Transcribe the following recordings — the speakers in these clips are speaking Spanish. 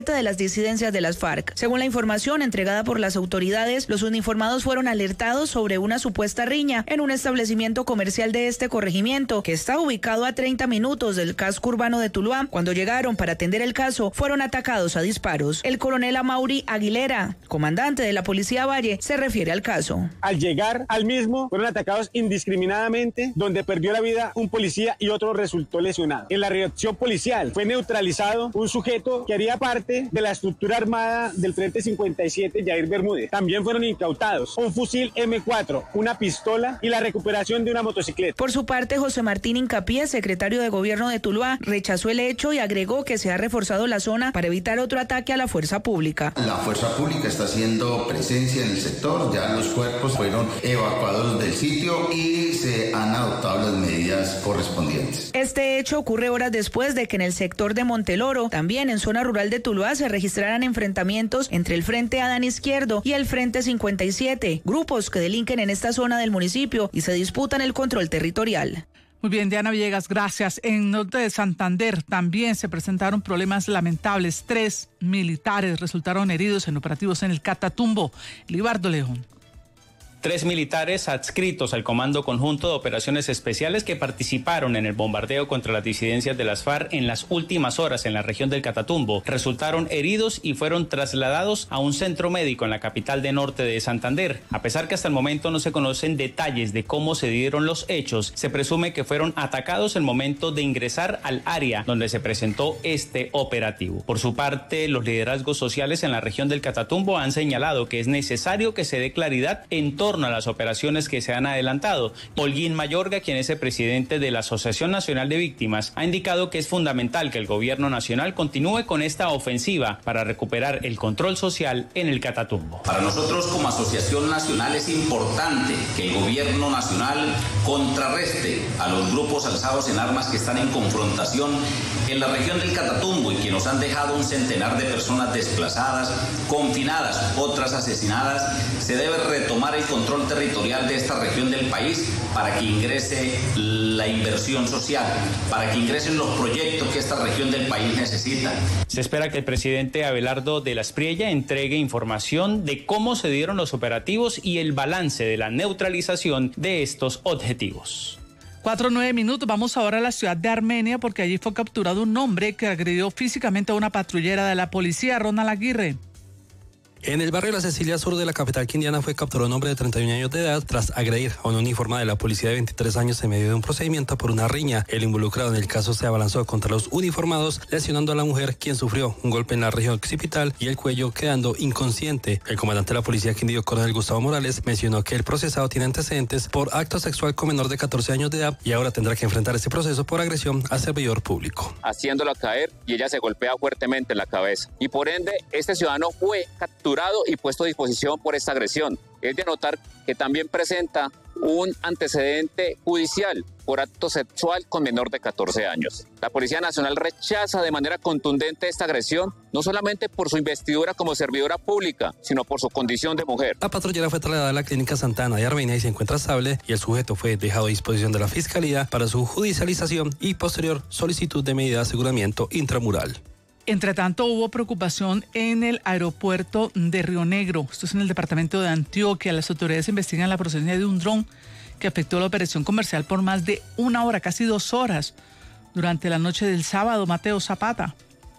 de las disidencias de las FARC. Según la información entregada por las autoridades, los uniformados fueron alertados sobre una supuesta riña en un establecimiento comercial de este corregimiento, que está ubicado a 30 minutos del casco urbano de Tuluá. Cuando llegaron para atender el caso, fueron atacados a disparos. El coronel Amaury Aguilera, comandante de la Policía Valle, se refiere al caso. Al llegar al mismo, fueron atacados indiscriminadamente, donde perdió la vida un policía y otro resultó lesionado. En la reacción policial fue neutralizado un sujeto que haría parte de la estructura armada del Frente 57, Yair Bermúdez. También fueron incautados un fusil M4, una pistola y la recuperación de una motocicleta. Por su parte, José Martín Incapié, secretario de Gobierno de Tuluá, rechazó el hecho y agregó que se ha reforzado la zona para evitar otro ataque a la fuerza pública. La fuerza pública está haciendo presencia en el sector, ya los cuerpos fueron evacuados del sitio y se han adoptado las medidas correspondientes. Este hecho ocurre horas después de que en el sector de Monteloro, también en zona rural de Tuluá, se registraran enfrentamientos entre el Frente Adán Izquierdo y el Frente 57, grupos que delinquen en esta zona del municipio y se disputan el control territorial. Muy bien, Diana Villegas, gracias. En norte de Santander también se presentaron problemas lamentables. 3 militares resultaron heridos en operativos en el Catatumbo. Libardo León. 3 militares adscritos al Comando Conjunto de Operaciones Especiales que participaron en el bombardeo contra las disidencias de las FARC en las últimas horas en la región del Catatumbo resultaron heridos y fueron trasladados a un centro médico en la capital de norte de Santander. A pesar que hasta el momento no se conocen detalles de cómo se dieron los hechos, se presume que fueron atacados al momento de ingresar al área donde se presentó este operativo. Por su parte, los liderazgos sociales en la región del Catatumbo han señalado que es necesario que se dé claridad en torno a las operaciones que se han adelantado. Holguín Mayorga, quien es el presidente de la Asociación Nacional de Víctimas, ha indicado que es fundamental que el gobierno nacional continúe con esta ofensiva para recuperar el control social en el Catatumbo. Para nosotros como Asociación Nacional es importante que el gobierno nacional contrarreste a los grupos alzados en armas que están en confrontación en la región del Catatumbo y que nos han dejado un centenar de personas desplazadas, confinadas, otras asesinadas. Se debe retomar el control territorial de esta región del país para que ingrese la inversión social, para que ingresen los proyectos que esta región del país necesita. Se espera que el presidente Abelardo de la Espriella entregue información de cómo se dieron los operativos y el balance de la neutralización de estos objetivos. 4:09. Vamos ahora a la ciudad de Armenia porque allí fue capturado un hombre que agredió físicamente a una patrullera de la policía. Ronald Aguirre. En el barrio La Cecilia Sur de la capital quindiana fue capturado un hombre de 31 años de edad tras agredir a un uniformado de la policía de 23 años en medio de un procedimiento por una riña. El involucrado en el caso se abalanzó contra los uniformados, lesionando a la mujer, quien sufrió un golpe en la región occipital y el cuello, quedando inconsciente. El comandante de la policía quindío, coronel Gustavo Morales, mencionó que el procesado tiene antecedentes por acto sexual con menor de 14 años de edad y ahora tendrá que enfrentar este proceso por agresión al servidor público. Haciéndola caer y ella se golpea fuertemente en la cabeza. Y por ende, este ciudadano fue capturado y puesto a disposición por esta agresión. Es de notar que también presenta un antecedente judicial por acto sexual con menor de 14 años. La Policía Nacional rechaza de manera contundente esta agresión, no solamente por su investidura como servidora pública, sino por su condición de mujer. La patrullera fue trasladada a la clínica Santa Ana de Armenia y se encuentra estable, y el sujeto fue dejado a disposición de la Fiscalía para su judicialización y posterior solicitud de medida de aseguramiento intramural. Entre tanto, hubo preocupación en el aeropuerto de Río Negro. Esto es en el departamento de Antioquia. Las autoridades investigan la procedencia de un dron que afectó la operación comercial por más de 1 hora, casi 2 horas, durante la noche del sábado. Mateo Zapata.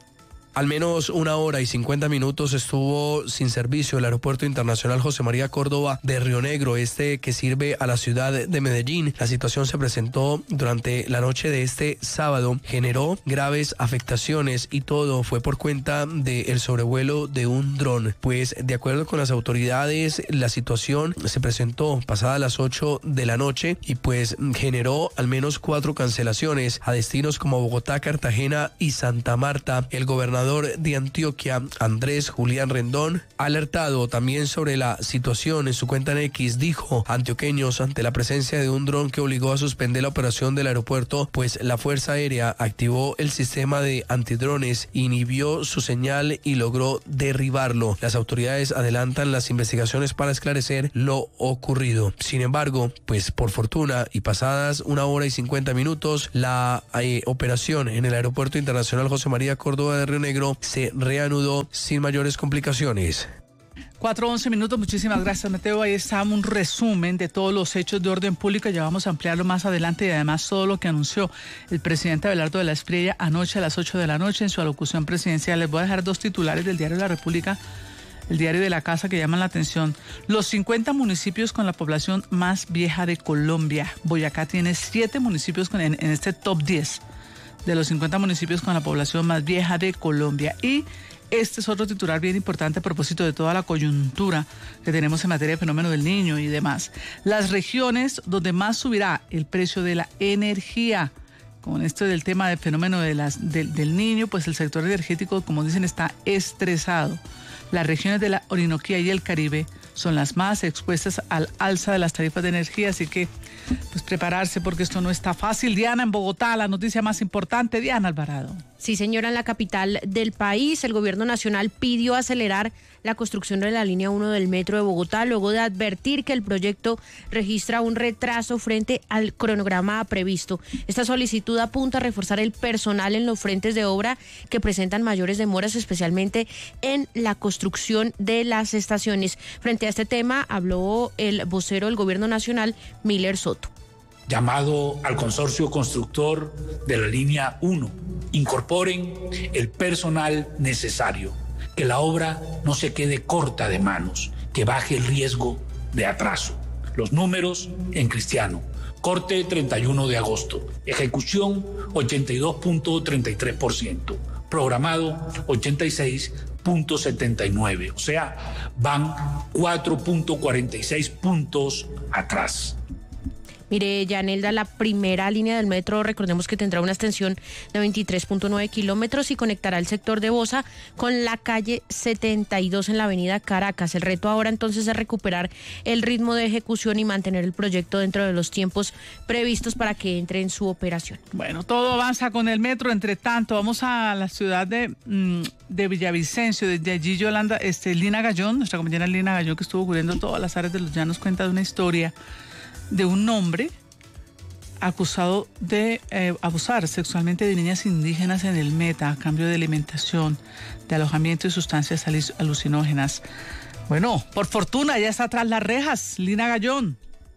Al menos 1 hora y 50 minutos estuvo sin servicio el Aeropuerto Internacional José María Córdoba de Río Negro, que sirve a la ciudad de Medellín. La situación se presentó durante la noche de este sábado, generó graves afectaciones y todo fue por cuenta del sobrevuelo de un dron. Pues de acuerdo con las autoridades, la situación se presentó pasadas las 8 de la noche y pues generó al menos 4 cancelaciones a destinos como Bogotá, Cartagena y Santa Marta. El gobernador de Antioquia, Andrés Julián Rendón, ha alertado también sobre la situación. En su cuenta en X dijo: antioqueños, ante la presencia de un dron que obligó a suspender la operación del aeropuerto, pues la Fuerza Aérea activó el sistema de antidrones, inhibió su señal y logró derribarlo. Las autoridades adelantan las investigaciones para esclarecer lo ocurrido. Sin embargo, pues por fortuna y pasadas 1 hora y 50 minutos, la operación en el Aeropuerto Internacional José María Córdoba de Río Negro Negro se reanudó sin mayores complicaciones. 4:11 minutos, muchísimas gracias, Mateo. Ahí está un resumen de todos los hechos de orden público, ya vamos a ampliarlo más adelante y además todo lo que anunció el presidente Abelardo de la Espriella anoche a las 8 de la noche en su alocución presidencial. Les voy a dejar 2 titulares del Diario de la República, el Diario de la Casa, que llaman la atención. Los 50 municipios con la población más vieja de Colombia. Boyacá tiene 7 municipios en este top 10 de los 50 municipios con la población más vieja de Colombia. Y este es otro titular bien importante a propósito de toda la coyuntura que tenemos en materia de fenómeno del Niño y demás. Las regiones donde más subirá el precio de la energía. Con esto del tema del fenómeno del Niño, pues el sector energético, como dicen, está estresado. Las regiones de la Orinoquía y el Caribe son las más expuestas al alza de las tarifas de energía, así que pues prepararse porque esto no está fácil. Diana, en Bogotá, la noticia más importante. Diana Alvarado. Sí, señora, en la capital del país, el gobierno nacional pidió acelerar la construcción de la línea 1 del metro de Bogotá, luego de advertir que el proyecto registra un retraso frente al cronograma previsto. Esta solicitud apunta a reforzar el personal en los frentes de obra que presentan mayores demoras, especialmente en la construcción de las estaciones. Frente a este tema, habló el vocero del gobierno nacional, Miller Soto. Llamado al consorcio constructor de la línea 1, incorporen el personal necesario, que la obra no se quede corta de manos, que baje el riesgo de atraso. Los números en cristiano: corte 31 de agosto, ejecución 82.33%, programado 86.79%, o sea, van 4.46 puntos atrás. Mire, Yanelda, la primera línea del metro, recordemos que tendrá una extensión de 23.9 kilómetros y conectará el sector de Bosa con la calle 72 en la avenida Caracas. El reto ahora entonces es recuperar el ritmo de ejecución y mantener el proyecto dentro de los tiempos previstos para que entre en su operación. Bueno, todo avanza con el metro. Entre tanto, vamos a la ciudad de Villavicencio. Desde allí, Yolanda, Lina Gallón, nuestra compañera Lina Gallón, que estuvo cubriendo todas las áreas de los llanos, cuenta de una historia de un hombre acusado de abusar sexualmente de niñas indígenas en el Meta a cambio de alimentación, de alojamiento y sustancias alucinógenas. Bueno, por fortuna ya está tras las rejas, Lina Gallón.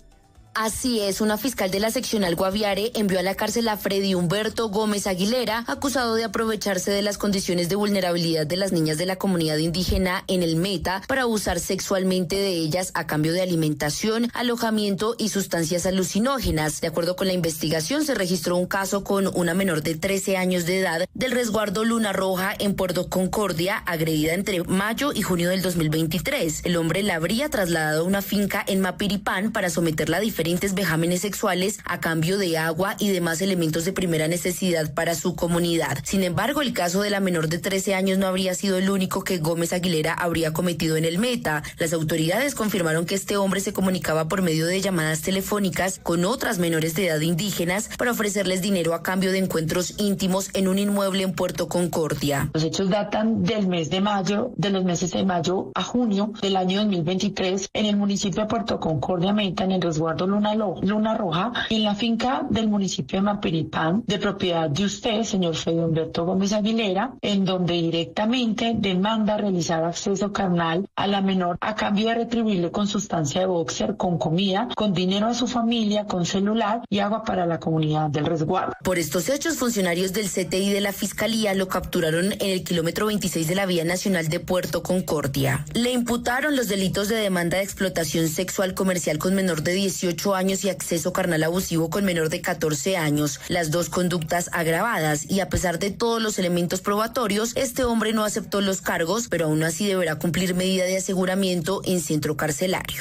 Así es, una fiscal de la seccional Guaviare envió a la cárcel a Freddy Humberto Gómez Aguilera, acusado de aprovecharse de las condiciones de vulnerabilidad de las niñas de la comunidad indígena en el Meta para abusar sexualmente de ellas a cambio de alimentación, alojamiento y sustancias alucinógenas. De acuerdo con la investigación, se registró un caso con una menor de 13 años de edad del resguardo Luna Roja en Puerto Concordia, agredida entre mayo y junio del 2023. El hombre la habría trasladado a una finca en Mapiripán para someterla a diferentes vejámenes sexuales a cambio de agua y demás elementos de primera necesidad para su comunidad. Sin embargo, el caso de la menor de 13 años no habría sido el único que Gómez Aguilera habría cometido en el Meta. Las autoridades confirmaron que este hombre se comunicaba por medio de llamadas telefónicas con otras menores de edad indígenas para ofrecerles dinero a cambio de encuentros íntimos en un inmueble en Puerto Concordia. Los hechos datan del mes de mayo, de los meses de mayo a junio del año 2023 en el municipio de Puerto Concordia, Meta, en el resguardo Luna Roja, en la finca del municipio de Mapiripán, de propiedad de usted, señor Freddy Humberto Gómez Aguilera, en donde directamente demanda realizar acceso carnal a la menor a cambio de retribuirle con sustancia de boxer, con comida, con dinero a su familia, con celular y agua para la comunidad del resguardo. Por estos hechos, funcionarios del CTI de la Fiscalía lo capturaron en el kilómetro 26 de la Vía Nacional de Puerto Concordia. Le imputaron los delitos de demanda de explotación sexual comercial con menor de 18 años y acceso carnal abusivo con menor de 14 años, las dos conductas agravadas, y a pesar de todos los elementos probatorios, este hombre no aceptó los cargos, pero aún así deberá cumplir medida de aseguramiento en centro carcelario.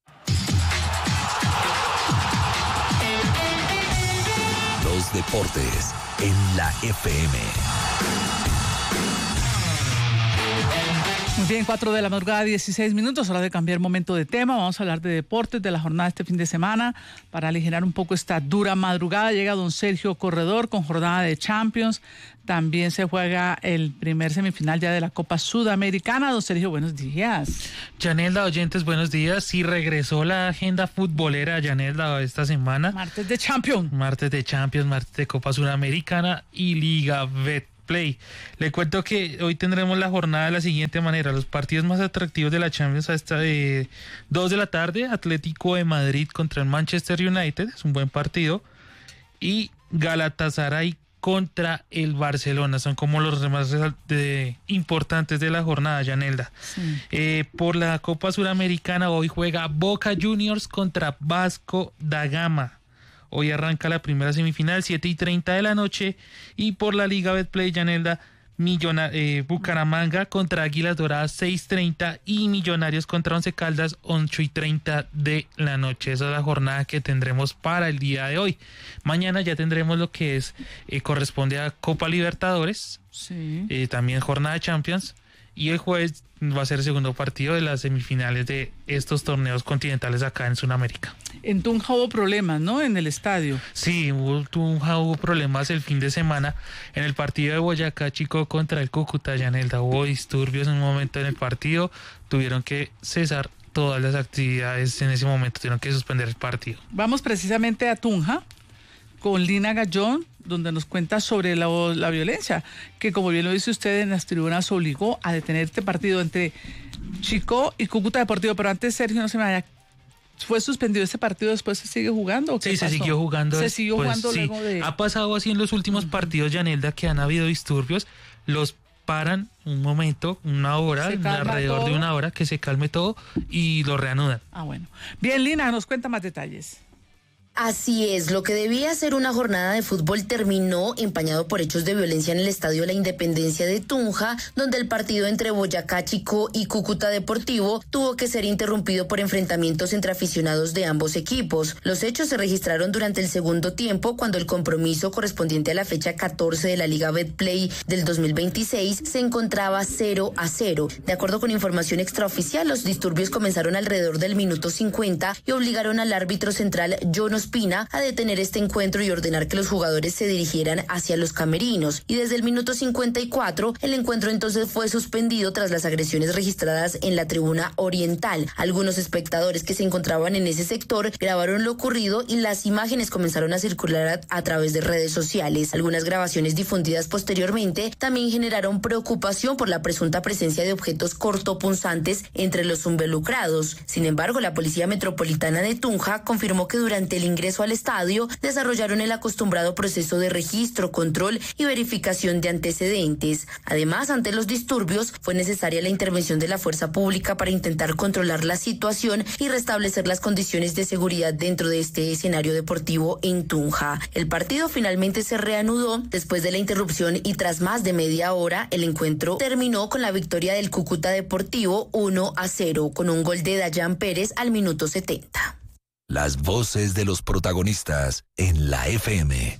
Los deportes en la FM. Muy bien, 4 de la madrugada, 16 minutos, hora de cambiar momento de tema. Vamos a hablar de deportes, de la jornada este fin de semana. Para aligerar un poco esta dura madrugada, llega don Sergio Corredor con jornada de Champions. También se juega el primer semifinal ya de la Copa Sudamericana. Don Sergio, buenos días. Yanelda, oyentes, buenos días. Sí, regresó la agenda futbolera, Yanelda, esta semana. Martes de Champions. Martes de Champions, martes de Copa Sudamericana y Liga Bet. Betplay. Le cuento que hoy tendremos la jornada de la siguiente manera. Los partidos más atractivos de la Champions hasta 2 de la tarde. Atlético de Madrid contra el Manchester United. Es un buen partido. Y Galatasaray contra el Barcelona. Son como los más importantes de la jornada, Yanelda. Sí. Por la Copa Suramericana hoy juega Boca Juniors contra Vasco da Gama. Hoy arranca la primera semifinal, 7:30 de la noche. Y por la Liga Betplay, Yanelda, Bucaramanga contra Águilas Doradas, 6:30. Y Millonarios contra Once Caldas, 8:30 de la noche. Esa es la jornada que tendremos para el día de hoy. Mañana ya tendremos lo que es corresponde a Copa Libertadores. Sí. También jornada de Champions. Y el jueves va a ser el segundo partido de las semifinales de estos torneos continentales acá en Sudamérica. En Tunja hubo problemas, ¿no? En el estadio. Sí, hubo problemas el fin de semana en el partido de Boyacá Chico contra el Cúcuta, Yanelda. Hubo disturbios en un momento en el partido, tuvieron que cesar todas las actividades en ese momento, tuvieron que suspender el partido. Vamos precisamente a Tunja con Lina Gallón, donde nos cuenta sobre la violencia, que como bien lo dice usted, en las tribunas obligó a detener este partido entre Chico y Cúcuta Deportivo. Pero antes, Sergio, no se me vaya, ¿fue suspendido este partido, después se sigue jugando? ¿O qué pasó? Se siguió jugando. Se siguió jugando sí. Luego de... Ha pasado así en los últimos partidos, Yanelda, que han habido disturbios, los paran un momento, una hora, alrededor de una hora, que se calme todo y lo reanudan. Ah, bueno. Bien, Lina, nos cuenta más detalles. Así es, lo que debía ser una jornada de fútbol terminó empañado por hechos de violencia en el Estadio La Independencia de Tunja, donde el partido entre Boyacá Chico y Cúcuta Deportivo tuvo que ser interrumpido por enfrentamientos entre aficionados de ambos equipos. Los hechos se registraron durante el segundo tiempo, cuando el compromiso correspondiente a la fecha 14 de la Liga Betplay del 2026 se encontraba 0-0. De acuerdo con información extraoficial, los disturbios comenzaron alrededor del minuto 50 y obligaron al árbitro central John Ospina a detener este encuentro y ordenar que los jugadores se dirigieran hacia los camerinos. Y desde el minuto 54, el encuentro entonces fue suspendido tras las agresiones registradas en la tribuna oriental. Algunos espectadores que se encontraban en ese sector grabaron lo ocurrido y las imágenes comenzaron a circular a través de redes sociales. Algunas grabaciones difundidas posteriormente también generaron preocupación por la presunta presencia de objetos cortopunzantes entre los involucrados. Sin embargo, la Policía Metropolitana de Tunja confirmó que durante el ingreso al estadio desarrollaron el acostumbrado proceso de registro, control y verificación de antecedentes. Además, ante los disturbios, fue necesaria la intervención de la fuerza pública para intentar controlar la situación y restablecer las condiciones de seguridad dentro de este escenario deportivo en Tunja. El partido finalmente se reanudó después de la interrupción y tras más de media hora, el encuentro terminó con la victoria del Cúcuta Deportivo 1-0 con un gol de Dayan Pérez al minuto 70. Las voces de los protagonistas en la FM.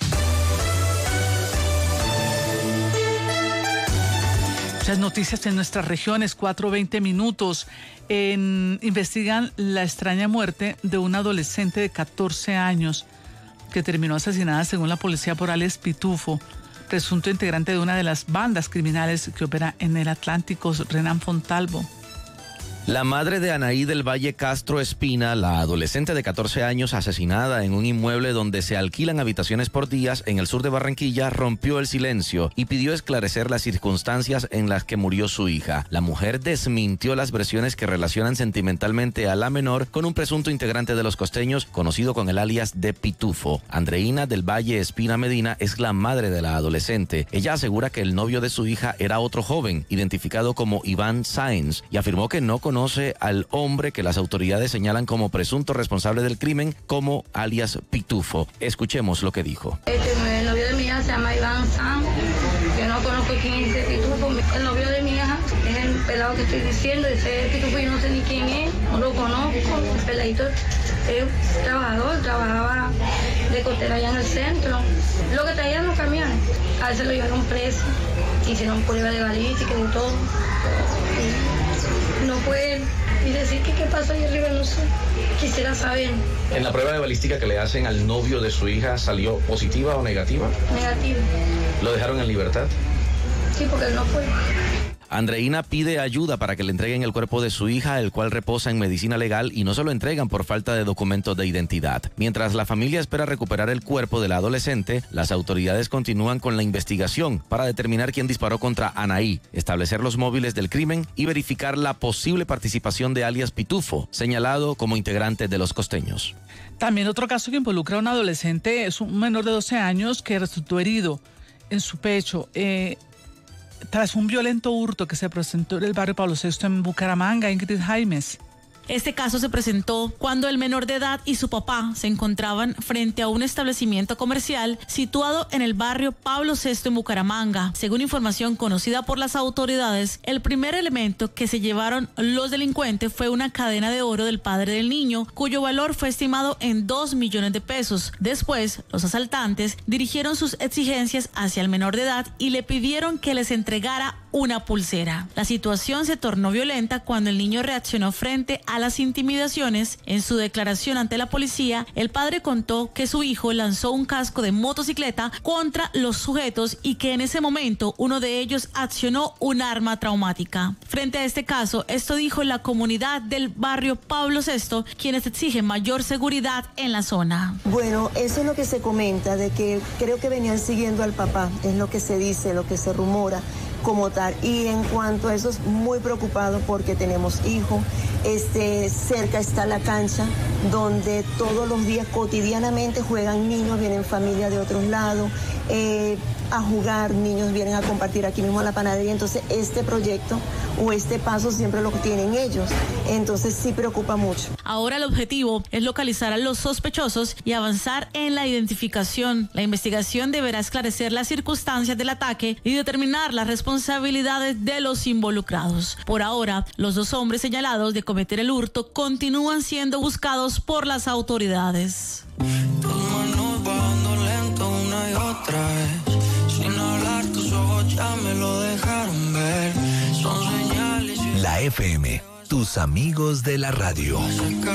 Las noticias en nuestras regiones, 4:20 minutos. Investigan la extraña muerte de una adolescente de 14 años que terminó asesinada, según la policía, por alias Pitufo, presunto integrante de una de las bandas criminales que opera en el Atlántico, Renan Fontalvo. La madre de Anaí del Valle Castro Espina, la adolescente de 14 años asesinada en un inmueble donde se alquilan habitaciones por días en el sur de Barranquilla, rompió el silencio y pidió esclarecer las circunstancias en las que murió su hija. La mujer desmintió las versiones que relacionan sentimentalmente a la menor con un presunto integrante de Los Costeños, conocido con el alias de Pitufo. Andreina del Valle Espina Medina es la madre de la adolescente. Ella asegura que el novio de su hija era otro joven, identificado como Iván Sáenz, y afirmó que no conoce al hombre que las autoridades señalan como presunto responsable del crimen, como alias Pitufo. Escuchemos lo que dijo. El novio de mi hija se llama Iván Sáenz. Yo no conozco quién es ese Pitufo. El novio de mi hija es el pelado que estoy diciendo. Ese Pitufo yo no sé ni quién es, no lo conozco. El peladito es trabajador, trabajaba de costera allá en el centro. Lo que traían los camiones, a él se lo llevaron preso, hicieron prueba de balística y de todo. No pueden ni decir que qué pasó ahí arriba, no sé. Quisiera saber. ¿En la prueba de balística que le hacen al novio de su hija salió positiva o negativa? Negativa. ¿Lo dejaron en libertad? Sí, porque él no fue. Andreina pide ayuda para que le entreguen el cuerpo de su hija, el cual reposa en medicina legal, y no se lo entregan por falta de documentos de identidad. Mientras la familia espera recuperar el cuerpo de la adolescente, las autoridades continúan con la investigación para determinar quién disparó contra Anaí, establecer los móviles del crimen y verificar la posible participación de alias Pitufo, señalado como integrante de Los Costeños. También otro caso que involucra a un adolescente es un menor de 12 años que resultó herido en su pecho tras un violento hurto que se presentó en el barrio Pablo VI en Bucaramanga, Ingrid Jaimes. Este caso se presentó cuando el menor de edad y su papá se encontraban frente a un establecimiento comercial situado en el barrio Pablo VI en Bucaramanga. Según información conocida por las autoridades, el primer elemento que se llevaron los delincuentes fue una cadena de oro del padre del niño, cuyo valor fue estimado en 2 millones de pesos. Después, los asaltantes dirigieron sus exigencias hacia el menor de edad y le pidieron que les entregara una pulsera. La situación se tornó violenta cuando el niño reaccionó frente a las intimidaciones. En su declaración ante la policía, el padre contó que su hijo lanzó un casco de motocicleta contra los sujetos y que en ese momento uno de ellos accionó un arma traumática. Frente a este caso, esto dijo la comunidad del barrio Pablo VI, quienes exigen mayor seguridad en la zona. Bueno, eso es lo que se comenta, de que creo que venían siguiendo al papá, es lo que se dice, lo que se rumora como tal. Y en cuanto a eso, es muy preocupado porque tenemos hijos. Cerca está la cancha donde todos los días cotidianamente juegan niños, vienen familias de otros lados a jugar, niños vienen a compartir aquí mismo a la panadería. Entonces este proyecto o este paso siempre lo tienen ellos, entonces sí preocupa mucho. Ahora el objetivo es localizar a los sospechosos y avanzar en la identificación. La investigación deberá esclarecer las circunstancias del ataque y determinar las responsabilidades de los involucrados. Por ahora, los 2 hombres señalados de cometer el hurto continúan siendo buscados por las autoridades. La FM, tus amigos de la radio.